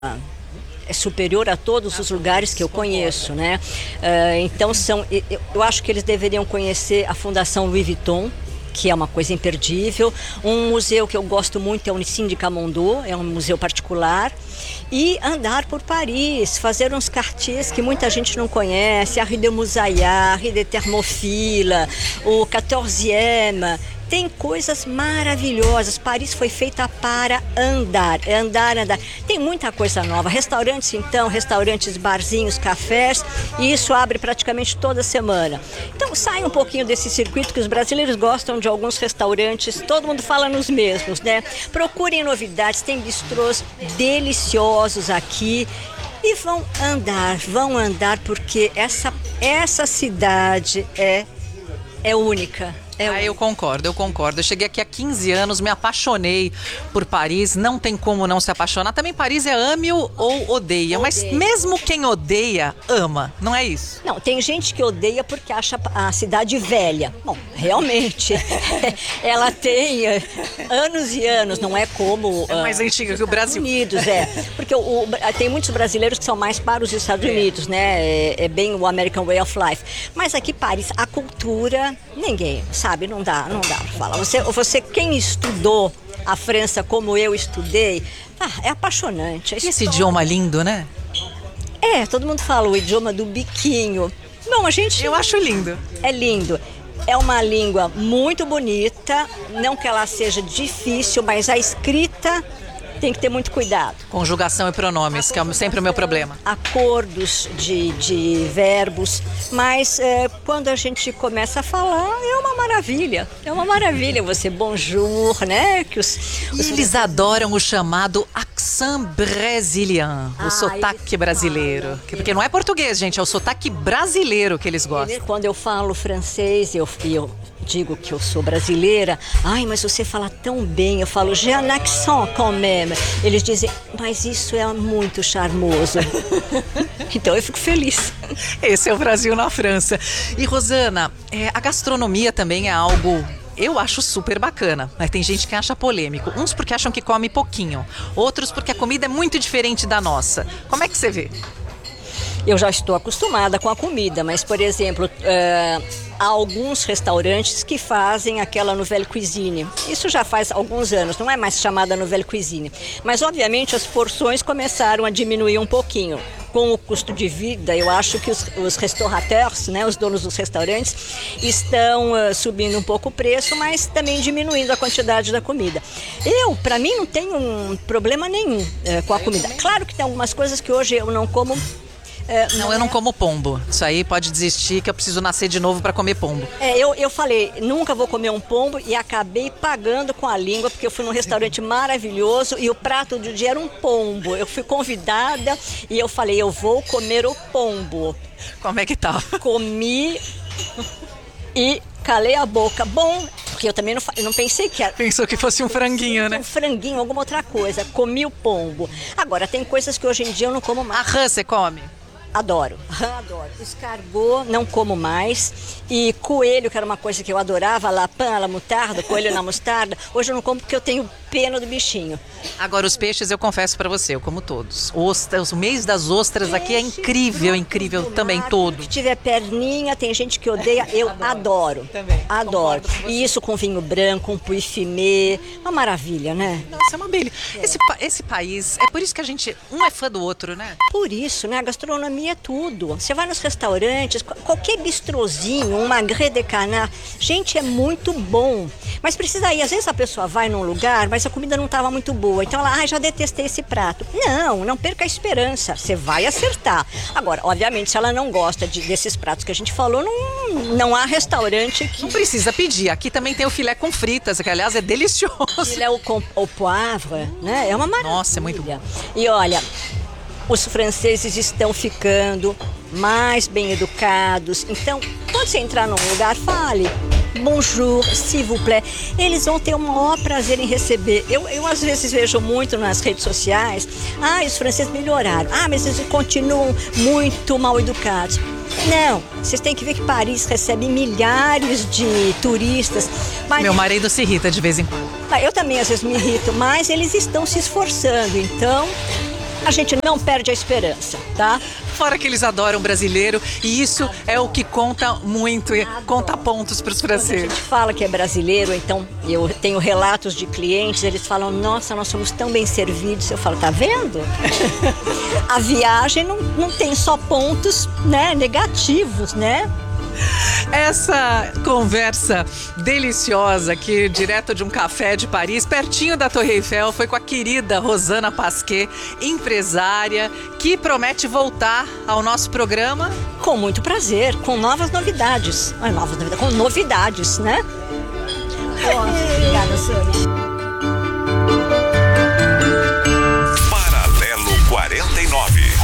é superior a todos os lugares que eu conheço, né? Então eu acho que eles deveriam conhecer a Fundação Louis Vuitton, que é uma coisa imperdível. Um museu que eu gosto muito é o Nissim de Camondo, é um museu particular. E andar por Paris, fazer uns quartiers que muita gente não conhece, a Rue de Moussaillard, a Rue de Thermopylae, o 14e. Tem coisas maravilhosas. Paris foi feita para andar. Tem muita coisa nova. Restaurantes, então, barzinhos, cafés, e isso abre praticamente toda semana. Então, sai um pouquinho desse circuito que os brasileiros gostam de alguns restaurantes, todo mundo fala nos mesmos, né? Procurem novidades, tem bistrôs deliciosos aqui. E vão andar, porque essa cidade é única. Eu concordo. Eu cheguei aqui há 15 anos, me apaixonei por Paris, não tem como não se apaixonar. Também Paris é ame-o ou odeia, mas mesmo quem odeia, ama, não é isso? Não, tem gente que odeia porque acha a cidade velha. Bom, realmente, ela tem anos e anos, não é como... É mais antiga que o Brasil. Unidos, porque tem muitos brasileiros que são mais para os Estados Unidos, né? É bem o American Way of Life. Mas aqui, Paris, a cultura, ninguém sabe. Não dá pra falar. Você quem estudou a França como eu estudei, é apaixonante. E esse idioma lindo, né? Todo mundo fala o idioma do biquinho. Não, Eu acho lindo. É lindo. É uma língua muito bonita, não que ela seja difícil, mas a escrita tem que ter muito cuidado. Conjugação e pronomes, que é sempre o meu problema. Acordos de verbos, mas quando a gente começa a falar, é uma maravilha. É uma maravilha você, bonjour, né? Eles adoram o chamado accent brésilien, o sotaque brasileiro. Porque não é português, gente, é o sotaque brasileiro que eles gostam. Quando eu falo francês, eu digo que eu sou brasileira. Ai, mas você fala tão bem. Eu falo, j'ai un accent quand même. Eles dizem, mas isso é muito charmoso. Então eu fico feliz. Esse é o Brasil na França. E Rosana, a gastronomia também é algo... Eu acho super bacana, mas tem gente que acha polêmico. Uns porque acham que come pouquinho, outros porque a comida é muito diferente da nossa. Como é que você vê? Eu já estou acostumada com a comida, mas, por exemplo, há alguns restaurantes que fazem aquela nouvelle cuisine. Isso já faz alguns anos, não é mais chamada nouvelle cuisine. Mas, obviamente, as porções começaram a diminuir um pouquinho. Com o custo de vida, eu acho que os restaurateurs, né, os donos dos restaurantes, estão subindo um pouco o preço, mas também diminuindo a quantidade da comida. Para mim, não tenho problema nenhum com a comida. Claro que tem algumas coisas que hoje eu não como. Eu não como pombo. Isso aí pode desistir que eu preciso nascer de novo para comer pombo. Eu falei, nunca vou comer um pombo e acabei pagando com a língua, porque eu fui num restaurante maravilhoso e o prato do dia era um pombo. Eu fui convidada e eu falei, eu vou comer o pombo. Como é que tá? Comi e calei a boca. Bom, porque eu também não pensei que era... Pensou que fosse um franguinho, né? Um franguinho, alguma outra coisa. Comi o pombo. Agora, tem coisas que hoje em dia eu não como mais. A rã você come? Adoro. Escargot, não como mais. E coelho, que era uma coisa que eu adorava, lapin, la moutarde, coelho na mostarda. Hoje eu não como porque eu tenho pena do bichinho. Agora, os peixes eu confesso pra você, eu como todos. Ostras, o mês das ostras aqui é incrível, incrível também, todo. Se tiver perninha, tem gente que odeia, eu adoro. Também. Adoro. E isso com vinho branco, um puy fumé, uma maravilha, né? Nossa, é uma beleza. Esse país, é por isso que a gente, um é fã do outro, né? Por isso, né? A gastronomia é tudo. Você vai nos restaurantes, qualquer bistrozinho, um magret de canard, gente, é muito bom. Mas precisa ir, às vezes a pessoa vai num lugar, mas a comida não estava muito boa. Então ela, já detestei esse prato. Não perca a esperança. Você vai acertar. Agora, obviamente, se ela não gosta desses pratos que a gente falou, não há restaurante que... Não precisa pedir. Aqui também tem o filé com fritas, que aliás é delicioso. Filé au poivre, né? É uma maravilha. Nossa, é muito bom. E olha, os franceses estão ficando mais bem educados. Então, quando você entrar num lugar, fale bonjour, s'il vous plaît. Eles vão ter o maior prazer em receber. Eu às vezes vejo muito nas redes sociais, os franceses melhoraram. Mas eles continuam muito mal educados. Não, vocês têm que ver que Paris recebe milhares de turistas. Meu marido se irrita de vez em quando. Eu também às vezes me irrito, mas eles estão se esforçando. Então, A gente não perde a esperança, tá? Fora que eles adoram brasileiro e isso é o que conta muito, conta pontos para os Quando a franceses. gente fala que é brasileiro, então eu tenho relatos de clientes, eles falam, nossa, nós somos tão bem servidos. Eu falo, tá vendo? A viagem não tem só pontos, né, negativos, né? Essa conversa deliciosa aqui, direto de um café de Paris, pertinho da Torre Eiffel, foi com a querida Rosana Pasquet, empresária, que promete voltar ao nosso programa. Com muito prazer, com novas novidades. Com novidades, né? Obrigada, Sônia. Paralelo 49.